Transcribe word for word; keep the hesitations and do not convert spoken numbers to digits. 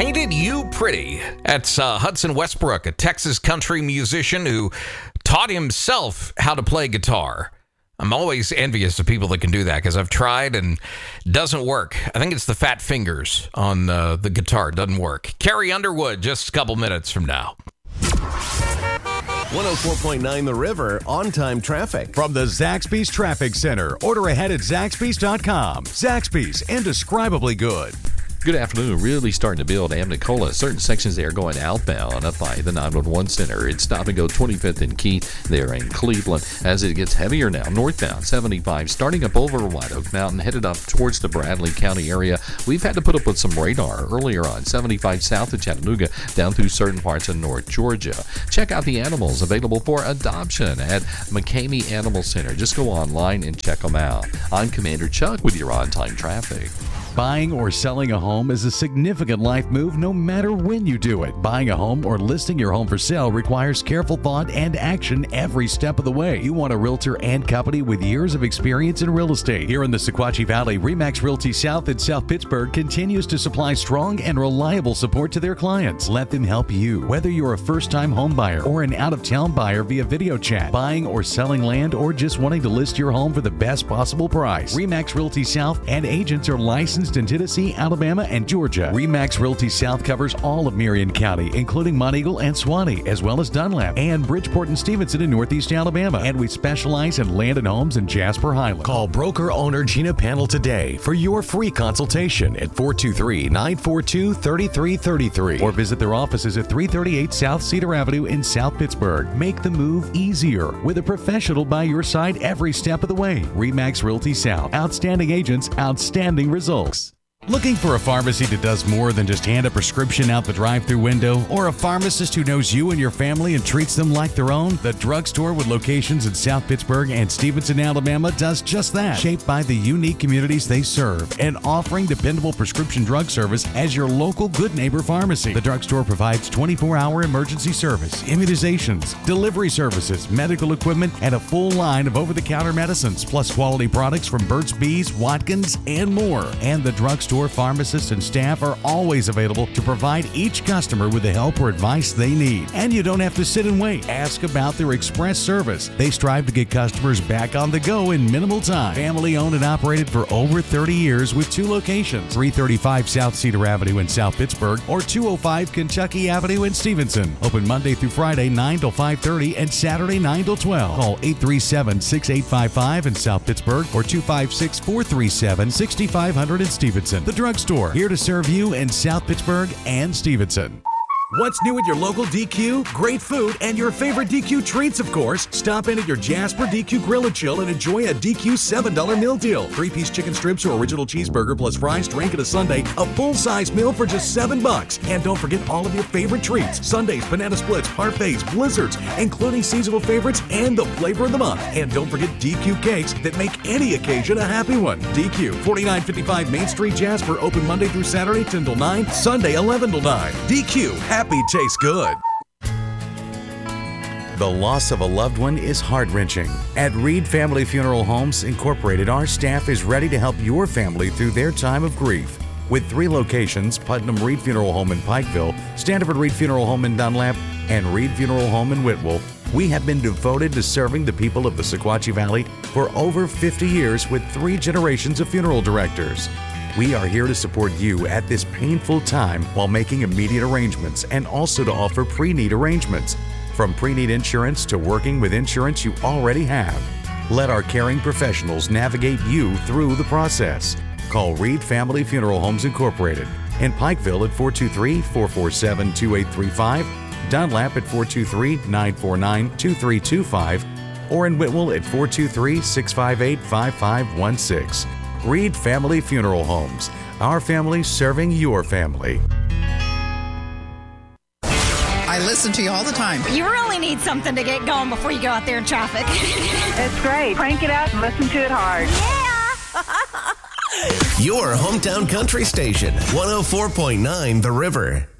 Painted You Pretty. That's uh, Hudson Westbrook, a Texas country musician who taught himself how to play guitar. I'm always envious of people that can do that because I've tried and it doesn't work. I think it's the fat fingers on uh, the guitar. It doesn't work. Carrie Underwood, just a couple minutes from now. one oh four point nine The River, on-time traffic. From the Zaxby's Traffic Center. Order ahead at Zaxby's dot com. Zaxby's, indescribably good. Good afternoon. Really starting to build Amnicola. Certain sections there going outbound up by the nine one one center. It's stop and go twenty-fifth and Keith there in Cleveland. As it gets heavier now, northbound seventy-five starting up over White Oak Mountain, headed up towards the Bradley County area. We've had to put up with some radar earlier on seventy-five south of Chattanooga down through certain parts of North Georgia. Check out the animals available for adoption at McCamey Animal Center. Just go online and check them out. I'm Commander Chuck with your on-time traffic. Buying or selling a home is a significant life move no matter when you do it. Buying a home or listing your home for sale requires careful thought and action every step of the way. You want a realtor and company with years of experience in real estate. Here in the Sequatchie Valley, RE/MAX Realty South in South Pittsburgh continues to supply strong and reliable support to their clients. Let them help you. Whether you're a first-time home buyer or an out-of-town buyer via video chat, buying or selling land, or just wanting to list your home for the best possible price, RE/MAX Realty South and agents are licensed in Tennessee, Alabama, and Georgia. RE/MAX Realty South covers all of Marion County, including Monteagle and Swanee, as well as Dunlap and Bridgeport and Stevenson in Northeast Alabama. And we specialize in land and homes in Jasper Highland. Call broker owner Gina Panel today for your free consultation at four two three, nine four two, three three three three. Or visit their offices at three thirty-eight South Cedar Avenue in South Pittsburgh. Make the move easier with a professional by your side every step of the way. RE/MAX Realty South. Outstanding agents, outstanding results. Looking for a pharmacy that does more than just hand a prescription out the drive-thru window? Or a pharmacist who knows you and your family and treats them like their own? The drugstore with locations in South Pittsburgh and Stevenson, Alabama does just that. Shaped by the unique communities they serve and offering dependable prescription drug service as your local good neighbor pharmacy. The drugstore provides twenty-four hour emergency service, immunizations, delivery services, medical equipment, and a full line of over-the-counter medicines, plus quality products from Burt's Bees, Watkins, and more. And the drugstore pharmacists and staff are always available to provide each customer with the help or advice they need. And you don't have to sit and wait. Ask about their express service. They strive to get customers back on the go in minimal time. Family owned and operated for over thirty years with two locations, three thirty-five South Cedar Avenue in South Pittsburgh or two oh five Kentucky Avenue in Stevenson. Open Monday through Friday nine till five thirty and Saturday nine till twelve. Call eight three seven, six eight five five in South Pittsburgh or two five six, four three seven, six five zero zero in Stevenson. The Drugstore, here to serve you in South Pittsburgh and Stevenson. What's new at your local D Q? Great food and your favorite D Q treats, of course. Stop in at your Jasper D Q Grill and Chill and enjoy a D Q seven dollar meal deal. Three-piece chicken strips or original cheeseburger plus fries, drink, and a sundae. A full-size meal for just seven bucks. And don't forget all of your favorite treats. Sundaes, banana splits, parfaits, blizzards, including seasonal favorites and the flavor of the month. And don't forget D Q cakes that make any occasion a happy one. D Q, forty-nine fifty-five Main Street, Jasper. Open Monday through Saturday, ten till nine. Sunday, eleven till nine. D Q, happy tastes good. The loss of a loved one is heart-wrenching. At Reed Family Funeral Homes Incorporated, our staff is ready to help your family through their time of grief. With three locations, Putnam Reed Funeral Home in Pikeville, Standiford Reed Funeral Home in Dunlap, and Reed Funeral Home in Whitwell, we have been devoted to serving the people of the Sequatchie Valley for over fifty years with three generations of funeral directors. We are here to support you at this painful time while making immediate arrangements and also to offer pre-need arrangements. From pre-need insurance to working with insurance you already have. Let our caring professionals navigate you through the process. Call Reed Family Funeral Homes Incorporated in Pikeville at four two three, four four seven, two eight three five, Dunlap at four two three, nine four nine, two three two five, or in Whitwell at four two three, six five eight, five five one six. Reed Family Funeral Homes. Our family serving your family. I listen to you all the time. You really need something to get going before you go out there in traffic. It's great. Crank it up and listen to it hard. Yeah! Your hometown country station, one oh four point nine The River.